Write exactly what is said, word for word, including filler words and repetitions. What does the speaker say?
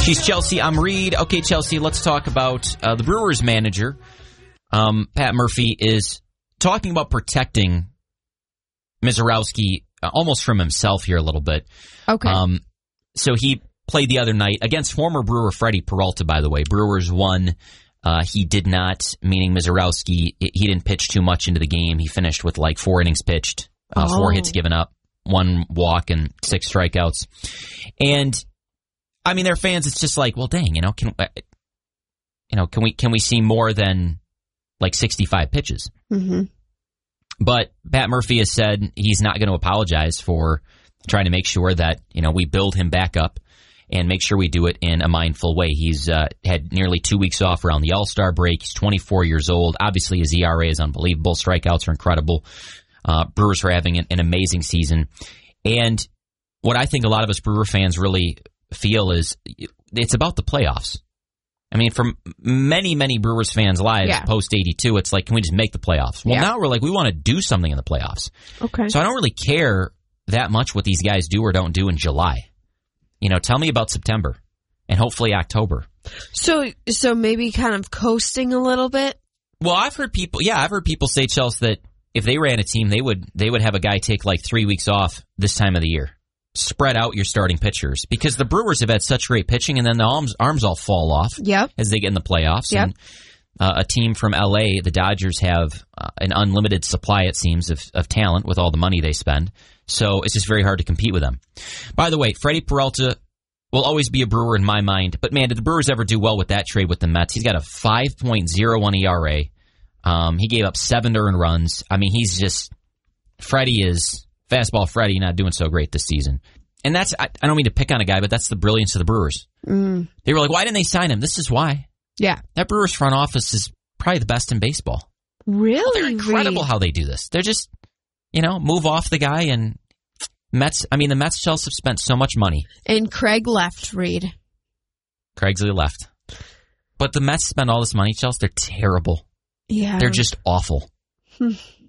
She's Chelsea. I'm Reed. Okay, Chelsea, let's talk about uh, the Brewers manager. Um, Pat Murphy is talking about protecting Misiorowski uh, almost from himself here a little bit. Okay. Um, so he played the other night against former Brewer Freddie Peralta, by the way. Brewers won. Uh, he did not, meaning Misiorowski, he didn't pitch too much into the game. He finished with like four innings pitched, uh, oh. four hits given up, one walk, and six strikeouts. And I mean, their fans, it's just like, well, dang, you know, can you know, can we can we see more than like sixty-five pitches? Mm-hmm. But Pat Murphy has said he's not going to apologize for trying to make sure that, you know, we build him back up and make sure we do it in a mindful way. He's uh, had nearly two weeks off around the All-Star break. He's twenty-four years old. Obviously, his E R A is unbelievable. Strikeouts are incredible. Uh, Brewers are having an, an amazing season. And what I think a lot of us Brewer fans really feel is it's about the playoffs. I mean, for many, many Brewers fans' lives yeah. post eighty-two, it's like, can we just make the playoffs? Well, yeah. now we're like, we want to do something in the playoffs. Okay. So I don't really care that much what these guys do or don't do in July. You know, tell me about September and hopefully October. So, so maybe kind of coasting a little bit? Well, I've heard people, yeah, I've heard people say, Chelsea, that if they ran a team, they would they would have a guy take like three weeks off this time of the year. Spread out your starting pitchers, because the Brewers have had such great pitching, and then the arms arms all fall off yep. as they get in the playoffs. Yep. And uh, a team from L A, the Dodgers, have uh, an unlimited supply, it seems, of, of talent with all the money they spend. So it's just very hard to compete with them. By the way, Freddie Peralta will always be a Brewer in my mind, but man, did the Brewers ever do well with that trade with the Mets? He's got a five point oh one E R A. Um, he gave up seven earned runs. I mean, he's just, Freddie is... Fastball Freddie not doing so great this season. And that's, I, I don't mean to pick on a guy, but that's the brilliance of the Brewers. Mm. They were like, why didn't they sign him? This is why. Yeah. That Brewers front office is probably the best in baseball. Really? Well, they're incredible how they do this. They're just, you know, move off the guy, and Mets, I mean, the Mets, Chelsea, have spent so much money. And Craig left, Reed. Craigsley left. But the Mets spend all this money, Chelsea, they're terrible. Yeah. They're just awful.